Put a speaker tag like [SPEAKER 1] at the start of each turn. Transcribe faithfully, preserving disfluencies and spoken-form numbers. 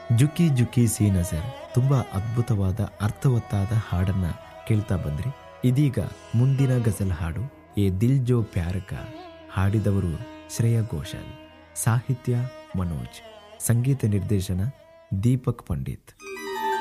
[SPEAKER 1] ಜುಕಿ ಜುಕಿ C ನಜರ್ ತುಂಬಾ ಅದ್ಭುತವಾದ ಅರ್ಥವತ್ತಾದ ಹಾಡನ್ನ ಕೇಳ್ತಾ ಬಂದ್ರಿ. ಇದೀಗ ಮುಂದಿನ ಗಜಲ್ ಹಾಡು ಎ ದಿಲ್ ಜೋ ಪ್ಯಾರ್ ಕಾ, ಹಾಡಿದವರು ಶ್ರೇಯಾ ಘೋಷಾಲ್, ಸಾಹಿತ್ಯ ಮನೋಜ್, ಸಂಗೀತ ನಿರ್ದೇಶನ ದೀಪಕ್ ಪಂಡಿತ್.